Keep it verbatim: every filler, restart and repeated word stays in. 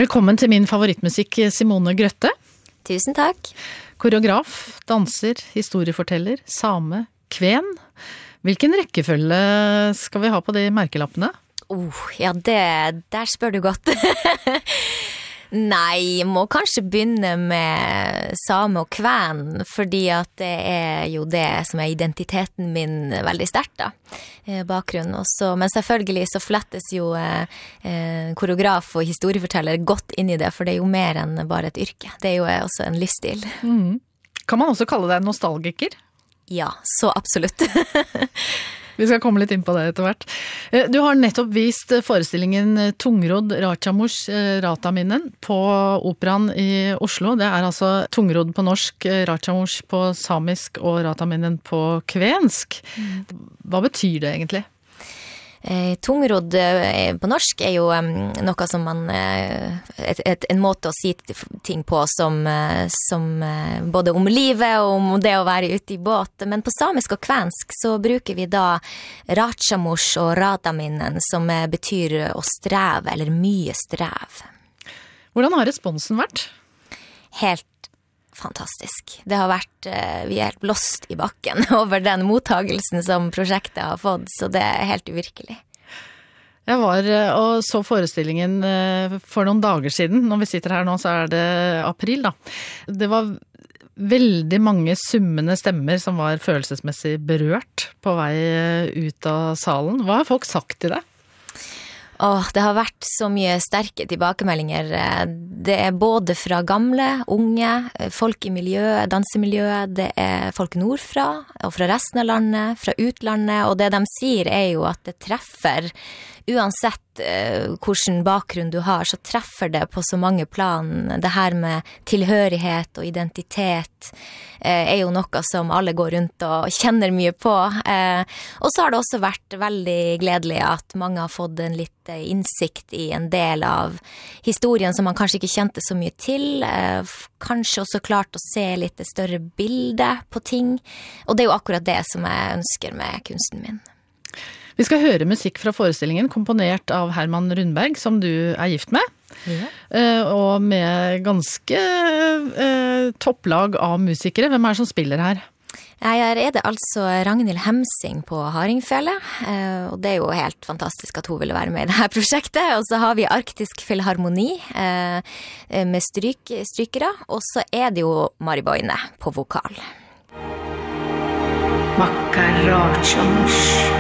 Velkommen til min favorittmusikk, Simone Grøtte. Tusen takk. Koreograf, danser, historieforteller, same, kven. Hvilken rekkefølge skal vi ha på de merkelappene? Oh, ja, det, der spør du godt. Nei, må kanskje begynne med same og kven, fordi at det er jo det som er identiteten min veldig sterkt da, bakgrunnen også. Men selvfølgelig så flettes jo eh, koreograf og historieforteller godt inn i det, for det er jo mer enn bare et yrke. Det er jo også en livsstil. Mm. Kan man også kalle deg nostalgiker? Ja, så absolutt. Vi skal komme litt inn på det etter hvert. Du har nettopp vist forestillingen Tungrodd Ratchamors Rataminnen på Operaen i Oslo. Det er altså tungrodd på norsk, Ratchamors på samisk og Rataminnen på kvensk. Hva betyr det egentlig? Eh, tungrodd eh, på norsk er jo um, noe som man eh, et, et, en måte å si ting på som, eh, som eh, både om livet og om det å være ute i båt, men på samisk og kvensk så bruker vi da ratchamors og rataminnen, som eh, betyr å streve eller mye strev. Hvordan har responsen vært? Helt fantastisk. Det har vært, vi er helt blåst i bakken over den mottagelsen som prosjektet har fått, så det er helt uvirkelig. Jeg var og så forestillingen for noen dager siden. Når vi sitter her nå så er det april da. Det var veldig mange summende stemmer som var følelsesmessig berørt på vei ut av salen. Hva har folk sagt til deg? Åh, det har vært så mye sterke tilbakemeldinger. Det er både fra gamle, unge, folk i miljøet, dansemiljøet, det er folk nordfra og fra resten av landet, fra utlandet, og det de sier er jo at det treffer, uansett eh, hvilken bakgrunn du har, så treffer det på så mange plan. Det her med tilhørighet og identitet eh, er jo noe som alle går rundt og kjenner mye på. Eh, og så har det også vært veldig gledelig at mange har fått en litt innsikt i en del av historien som man kanskje ikke kjente så mye til. Eh, kanskje også klart å se litt større bilde på ting. Og det er jo akkurat det som jeg ønsker med kunsten min. Vi skal høre musikk fra forestillingen, komponert av Herman Rundberg, som du er gift med. Ja. Og med ganske eh, topplag av musikere. Hvem er det som spiller her? Her er det altså Ragnhild Hemsing på Haringfjellet, og det er jo helt fantastisk at hun ville være med i dette prosjektet. Og så har vi Arktisk Filharmoni med stryk, strykere, og så er det jo Mari Boine på vokal. Makka Ratchamors.